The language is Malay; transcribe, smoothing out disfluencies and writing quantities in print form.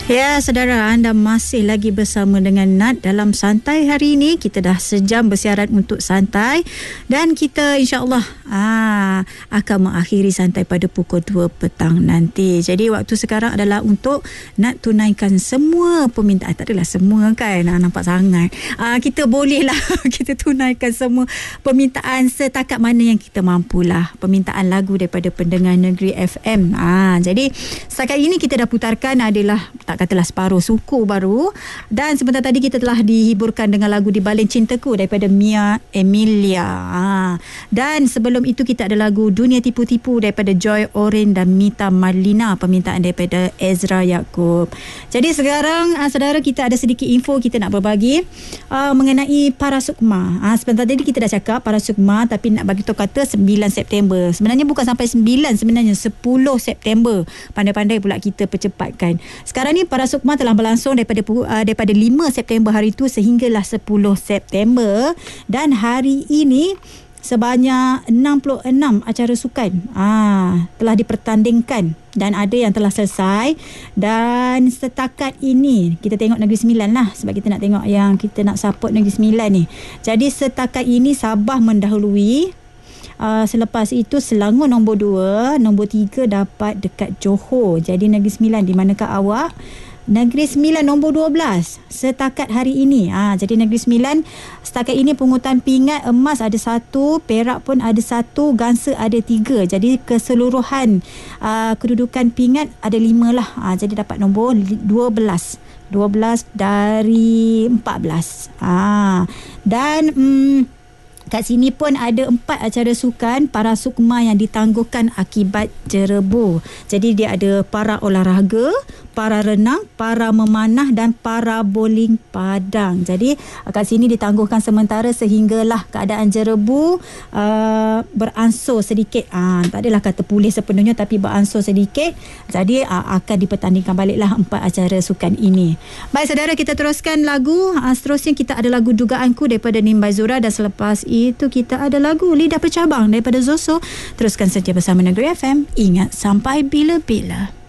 Ya, saudara, anda masih lagi bersama dengan Nat dalam Santai hari ini. Kita dah sejam bersiaran untuk santai dan kita insya-Allah akan mengakhiri santai pada pukul 2 petang nanti. Jadi waktu sekarang adalah untuk Nat tunaikan semua permintaan. Tak adalah semua kan, nampak sangat. Kita bolehlah kita tunaikan semua permintaan setakat mana yang kita mampulah. Permintaan lagu daripada pendengar Negeri FM. Jadi setakat ini kita dah putarkan adalah katalah separuh suku baru, dan sebentar tadi kita telah dihiburkan dengan lagu Di Balin Cintaku daripada Mia Emilia. Dan sebelum itu kita ada lagu Dunia Tipu-Tipu daripada Joy Oren dan Mita Marlina, permintaan daripada Ezra Yaakob. Jadi sekarang saudara, kita ada sedikit info kita nak berbagi mengenai Parasukma. Sebentar tadi kita dah cakap Parasukma, tapi nak bagi tahu kata 9 September. Sebenarnya bukan sampai 9, sebenarnya 10 September. Pandai-pandai pula kita percepatkan. Sekarang ni Parasukma telah berlangsung daripada 5 September hari itu sehinggalah 10 September, dan hari ini sebanyak 66 acara sukan telah dipertandingkan dan ada yang telah selesai. Dan setakat ini kita tengok Negeri Sembilan lah, sebab kita nak tengok yang kita nak support Negeri Sembilan ni. Jadi setakat ini Sabah mendahului. Selepas itu Selangor nombor 2, nombor 3 dapat dekat Johor. Jadi Negeri Sembilan, di manakah awak? Negeri Sembilan nombor 12 setakat hari ini. Jadi Negeri Sembilan setakat ini pungutan pingat emas ada 1, perak pun ada 1, gangsa ada 3. Jadi keseluruhan kedudukan pingat ada 5 lah. Jadi dapat nombor 12 dari 14. Dan kat sini pun ada 4 acara sukan Parasukma yang ditangguhkan akibat jerebu. Jadi dia ada para olahraga, para renang, para memanah dan para bowling padang. Jadi kat sini ditangguhkan sementara sehinggalah keadaan jerebu beransur sedikit. Tak adalah kata pulih sepenuhnya, tapi beransur sedikit. Jadi akan dipertandingkan baliklah 4 acara sukan ini. Baik saudara, kita teruskan lagu. Seterusnya kita ada lagu Dugaanku daripada Nimbai Zura, dan selepas itu kita ada lagu Lidah Bercabang daripada Zoso. Teruskan saja bersama Negeri FM. Ingat sampai bila-bila.